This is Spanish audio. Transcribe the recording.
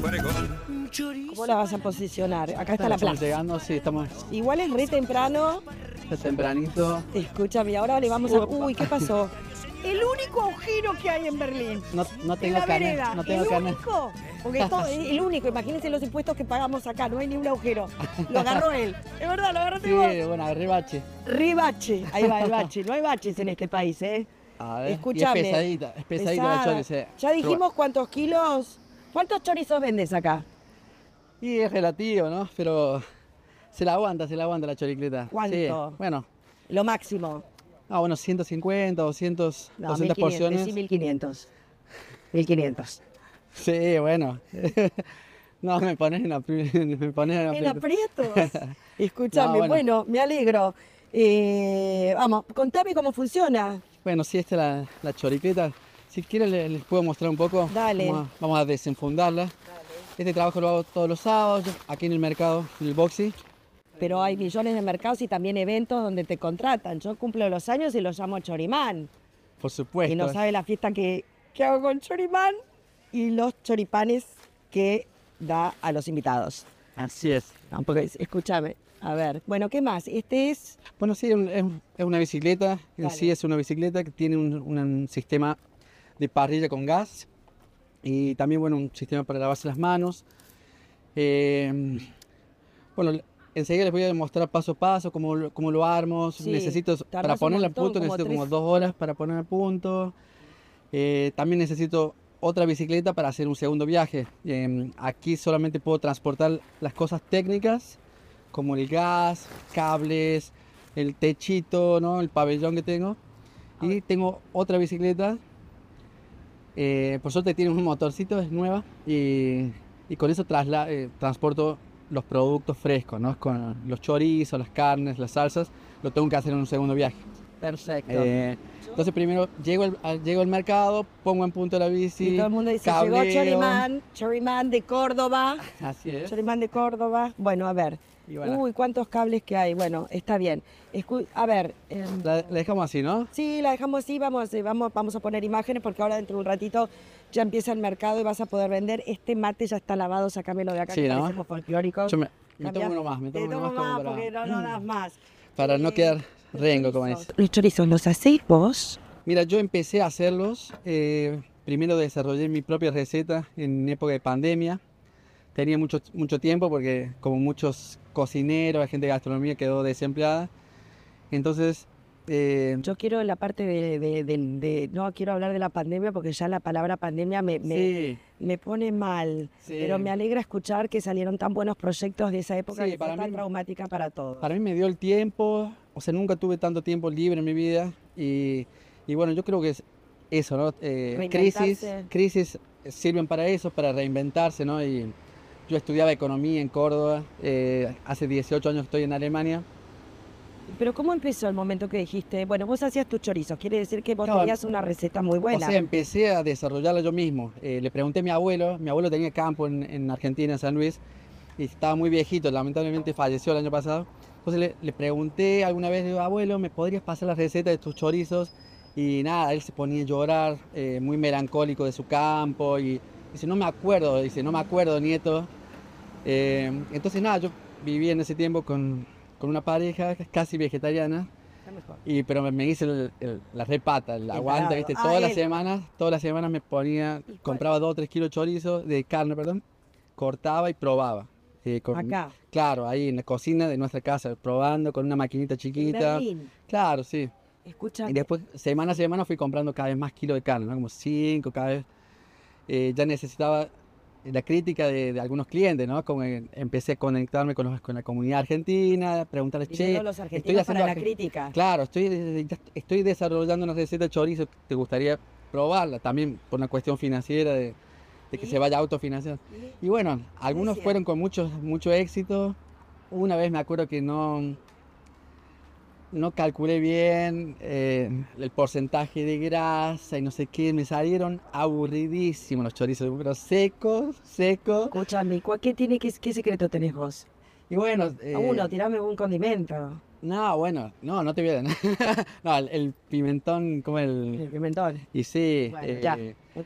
¿Cómo la vas a posicionar? Acá está la Estamos plaza. llegando, sí, estamos Igual es re temprano. tempranito. Escúchame, ahora le vamos a... Uy, ¿qué pasó? El único agujero que hay en Berlín. No En tengo la carnet, vereda. no tengo ¿El carnet. único? Porque esto es el único. Imagínense los impuestos que pagamos acá. No hay ni un agujero. Lo agarró él. Es verdad, lo agarraste Sí, vos. bueno, agarré bache. Ribache. Ahí va el bache. No hay baches en este país, ¿eh? A ver, Escúchame. y es pesadita la Pesada. chori, sí. Ya dijimos cuántos kilos. ¿Cuántos chorizos vendes acá? Y es relativo, ¿no? Pero se la aguanta la choricleta. ¿Cuánto? Sí, bueno. Lo máximo. Bueno, 150, 200, No, 200 1500, porciones. Sí, 1500. 1500. Sí, bueno. No, me pones me pones En aprietos. Escúchame, No, bueno. bueno, me alegro. Vamos, contame cómo funciona. Bueno, sí, esta es la choricleta. Si quieres les puedo mostrar un poco. Dale. Vamos a desenfundarla. Este trabajo lo hago todos los sábados, aquí en el mercado, en el Boxy. Pero hay millones de mercados y también eventos donde te contratan. Yo cumplo los años y lo llamo chorimán. Por supuesto. Y no sabe la fiesta que hago con chorimán y los choripanes que da a los invitados. Así es. No, porque, escúchame, a ver, bueno, ¿qué más? Este es... Bueno, sí, es una bicicleta. En Dale. sí es una bicicleta que tiene un sistema de parrilla con gas. Y también, bueno, un sistema para lavarse las manos. Bueno, enseguida les voy a mostrar paso a paso cómo lo armo. Sí, Necesito, tardás para un ponerla a montón, punto, como necesito como 3. 2 horas para poner a punto. También necesito otra bicicleta para hacer un segundo viaje. Aquí solamente puedo transportar las cosas técnicas, como el gas, cables, el techito, ¿no? El pabellón que tengo. Y tengo otra bicicleta. Por suerte tiene un motorcito, es nueva. Y con eso transporto los productos frescos, ¿no? Con los chorizos, las carnes, las salsas. Lo tengo que hacer en un segundo viaje. Perfecto. Entonces primero llego al mercado, pongo en punto la bici, Y todo el mundo dice, cableo. llegó Chorimán de Córdoba. Así es. Chorimán de Córdoba. Bueno, a ver. Y bueno. Uy, cuántos cables que hay. Bueno, está bien. A ver. La dejamos así, ¿no? Sí, la dejamos así. Vamos a poner imágenes porque ahora dentro de un ratito ya empieza el mercado y vas a poder vender. Este mate ya está lavado, sacámelo de acá, Sí, que ¿no? parecemos folclóricos. Yo me Cambiá. tomo uno más, Te tomo más porque no das más. para no quedar rengo, como dice. Los chorizos, ¿los hacéis vos? Mira, yo empecé a hacerlos. Primero desarrollé mi propia receta en época de pandemia. Tenía mucho tiempo porque como muchos cocineros, gente de gastronomía quedó desempleada. Entonces, Yo quiero la parte no quiero hablar de la pandemia porque ya la palabra pandemia sí, me pone mal. Sí. Pero me alegra escuchar que salieron tan buenos proyectos de esa época Sí, que fue para tan mí- traumática para todos. para mí me dio el tiempo. O sea, nunca tuve tanto tiempo libre en mi vida. Y bueno, yo creo que es eso, ¿no? Reinventarse. Crisis sirven para eso, para reinventarse, ¿no? Y yo estudiaba economía en Córdoba. Hace 18 años estoy en Alemania. Pero ¿cómo empezó el momento que dijiste, bueno, vos hacías tus chorizos? Quiere decir que vos No, tenías una receta muy buena. O sea, empecé a desarrollarla yo mismo. Le pregunté a mi abuelo tenía campo en Argentina, en San Luis, y estaba muy viejito, lamentablemente falleció el año pasado. Entonces le pregunté alguna vez, le digo, abuelo, ¿me podrías pasar la receta de tus chorizos? Y nada, él se ponía a llorar, muy melancólico de su campo, y dice, no me acuerdo, nieto. Entonces nada, yo viví en ese tiempo con una pareja casi vegetariana. Está mejor. Pero me hice la repata, el aguante, tarado. ¿viste? Ah, Todas las semanas me ponía, compraba 2 o 3 kilos de chorizo, de carne, perdón, cortaba y probaba. Acá. Claro, ahí en la cocina de nuestra casa, probando con una maquinita En chiquita. Berlín. Claro, sí. Escucha, Y después, semana a semana, fui comprando cada vez más kilos de carne, ¿no? Como 5 cada vez. Ya necesitaba la crítica de algunos clientes, ¿no? Como empecé a conectarme con la comunidad argentina, preguntarles, vinieron los argentinos para la crítica. Claro, estoy desarrollando una receta de chorizo, ¿te gustaría probarla? También por una cuestión financiera de que se vaya autofinanciando. Y bueno, algunos Decía. fueron con mucho éxito. Una vez me acuerdo que no calculé bien el porcentaje de grasa y no sé qué, me salieron aburridísimos los chorizos, pero secos. Escúchame, ¿qué secreto tenés vos? Y bueno, A uno, tirame un condimento. no, bueno, no te voy a dar. No, el pimentón como El pimentón. Y sí, Bueno, ya.